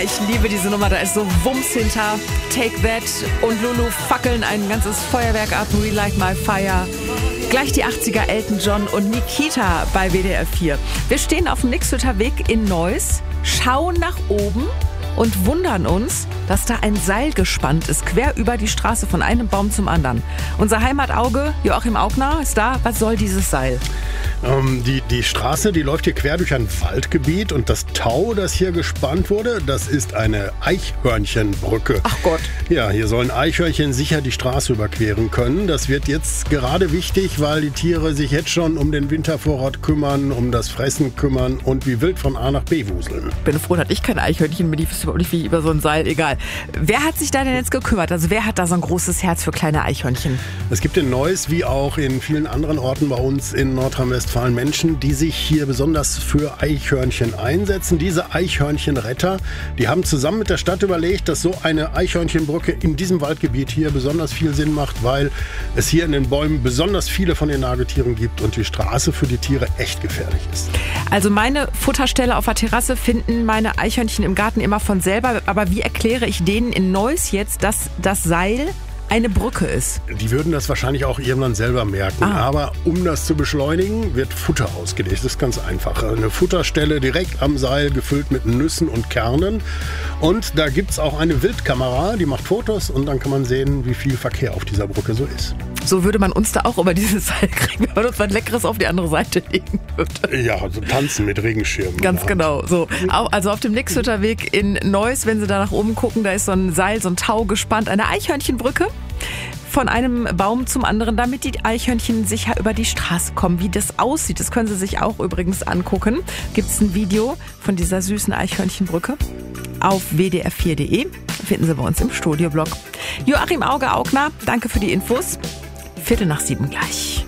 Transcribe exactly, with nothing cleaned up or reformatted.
ich liebe diese Nummer, da ist so Wumms hinter. Take That und Lulu fackeln ein ganzes Feuerwerk ab. We Light My Fire. Gleich die achtziger, Elton John und Nikita bei W D R vier. Wir stehen auf dem Nixhütter Weg in Neuss, schauen nach oben und wundern uns, dass da ein Seil gespannt ist, quer über die Straße von einem Baum zum anderen. Unser Heimatauge, Joachim Augner, ist da. Was soll dieses Seil? Ähm, die, die Straße, die läuft hier quer durch ein Waldgebiet und das Tau, das hier gespannt wurde, das ist eine Eichhörnchenbrücke. Ach Gott. Ja, hier sollen Eichhörnchen sicher die Straße überqueren können. Das wird jetzt gerade wichtig, weil die Tiere sich jetzt schon um den Wintervorrat kümmern, um das Fressen kümmern und wie wild von A nach B wuseln. Ich bin froh, dass ich kein Eichhörnchen bin. Ich wüsste überhaupt nicht, wie über so ein Seil. Egal. Wer hat sich da denn jetzt gekümmert? Also wer hat da so ein großes Herz für kleine Eichhörnchen? Es gibt in Neuss, wie auch in vielen anderen Orten bei uns in Nordrhein-Westfalen, Menschen, die sich hier besonders für Eichhörnchen einsetzen. Diese Eichhörnchenretter, die haben zusammen mit der Stadt überlegt, dass so eine Eichhörnchenbrücke in diesem Waldgebiet hier besonders viel Sinn macht, weil es hier in den Bäumen besonders viele von den Nagetieren gibt und die Straße für die Tiere echt gefährlich ist. Also meine Futterstelle auf der Terrasse finden meine Eichhörnchen im Garten immer von selber. Aber wie erkläre ich denen in Neuss jetzt, dass das Seil eine Brücke ist? Die würden das wahrscheinlich auch irgendwann selber merken. Ah. Aber um das zu beschleunigen, wird Futter ausgelegt. Das ist ganz einfach. Eine Futterstelle direkt am Seil, gefüllt mit Nüssen und Kernen. Und da gibt es auch eine Wildkamera, die macht Fotos und dann kann man sehen, wie viel Verkehr auf dieser Brücke so ist. So würde man uns da auch über dieses Seil kriegen, wenn man uns was Leckeres auf die andere Seite legen würde. Ja, so tanzen mit Regenschirmen. Ganz genau. So. Also auf dem Nixhütter Weg in Neuss, wenn Sie da nach oben gucken, da ist so ein Seil, so ein Tau gespannt, eine Eichhörnchenbrücke. Von einem Baum zum anderen, damit die Eichhörnchen sicher über die Straße kommen. Wie das aussieht, das können Sie sich auch übrigens angucken. Gibt es ein Video von dieser süßen Eichhörnchenbrücke auf w d r vier punkt de. Finden Sie bei uns im Studioblog. Joachim Auge Augner, danke für die Infos. Viertel nach sieben gleich.